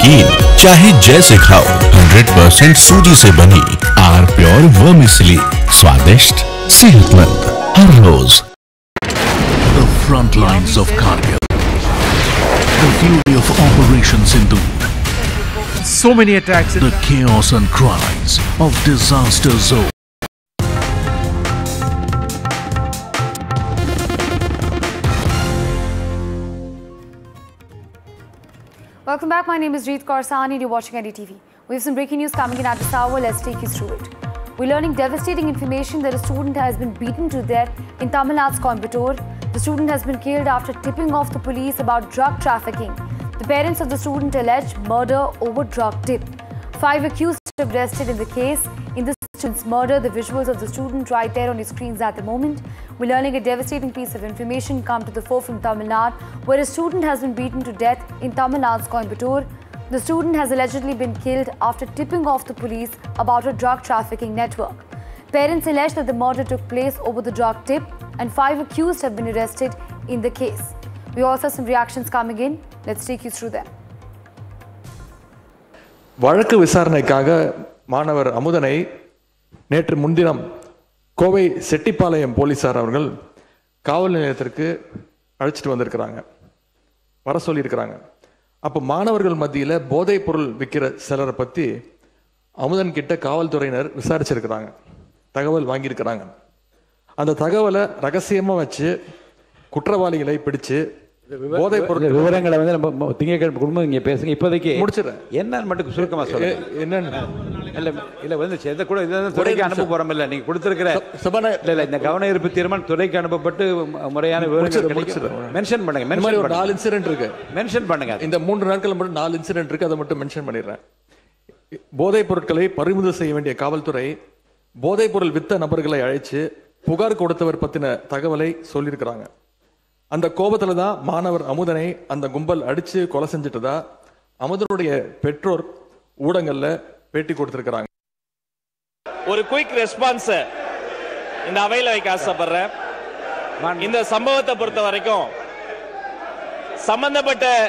नमकीन चाहे जैसे खाओ 100% सूजी से बनी आर प्योर वर्मिसेली, स्वादिष्ट सेहतमंद हर रोज। The front lines of Kargil, the fury of Operation Sindhu, so many attacks, the chaos and cries of disaster zone. Welcome back. My name is Jeet Kaur Sahni and you're watching NDTV. We have some breaking news coming in at this hour. Let's take you through it. We're learning devastating information that a student has been beaten to death in Tamil Nadu's Coimbatore. The student has been killed after tipping off the police about drug trafficking. The parents of the student allege murder over drug tip. 5 accused are arrested in the case. In the student's murder, the visuals of the student right there on your screens at the moment. We're learning a devastating piece of information come to the fore from Tamil Nadu, where a student has been beaten to death in Tamil Nadu's Coimbatore. The student has allegedly been killed after tipping off the police about a drug trafficking network. Parents allege that the murder took place over the drug tip and 5 accused have been arrested in the case. We also have some reactions coming in. Let's take you through them. வழக்கு விசாரணைக்காக மாணவர் அமுதனை நேற்று முன்தினம் கோவை செட்டிப்பாளையம் போலீசார் அவர்கள் காவல் நிலையத்திற்கு அழைச்சிட்டு வந்திருக்கிறாங்க, வர சொல்லியிருக்கிறாங்க. அப்போ மாணவர்கள் மத்தியில் போதைப் பொருள் விற்கிற சிலரை பற்றி அமுதன் கிட்ட காவல்துறையினர் விசாரிச்சிருக்கிறாங்க, தகவல் வாங்கியிருக்கிறாங்க. அந்த தகவலை ரகசியமாக வச்சு குற்றவாளிகளை பிடிச்சு போதைப் பொருள் விவரங்களை வந்து நம்ம திங்கட்கிழமை குடும்பம் இங்கே பேசுங்க. இப்போதைக்கு முடிச்சிடறேன். என்னன்னு மட்டும் சுருக்கமாக சொல்லுங்க. என்னன்னு இல்லை வந்து எதை கூட இதான் துறைக்கு அனுப்ப போகிறோம். இல்லை நீங்கள் கொடுத்துருக்கிற இல்லை இந்த கவன ஈர்ப்பு தீர்மானம் துறைக்கு அனுப்பப்பட்டு முறையான விவரங்கள் மென்ஷன் பண்ணுங்க. மென்ஷன் ஒரு 4 இன்சிடென்ட் இருக்கு, மென்ஷன் பண்ணுங்க. இந்த 3 நாட்கள் மட்டும் 4 இன்சிடென்ட் இருக்கு, அதை மட்டும் மென்ஷன் பண்ணிடுறேன். போதைப் பொருட்களை பறிமுதல் செய்ய வேண்டிய காவல்துறை போதைப் பொருள் வித்த நபர்களை அழைச்சு புகார் கொடுத்தவர் பத்தின தகவலை சொல்லியிருக்கிறாங்க. அந்த கோபத்துல தான் மாணவர் அமுதனை அந்த கும்பல் அடிச்சு கொலை செஞ்சுட்டதா அமுதனுடைய பெற்றோர் ஊடகங்கள்ல பேட்டி கொடுத்திருக்கிறாங்க. ஒரு குயிக் ரெஸ்பான்ஸ் இந்த அவையில வைக்க ஆசைப்படுறேன். இந்த சம்பவத்தை பொறுத்த வரைக்கும் சம்பந்தப்பட்ட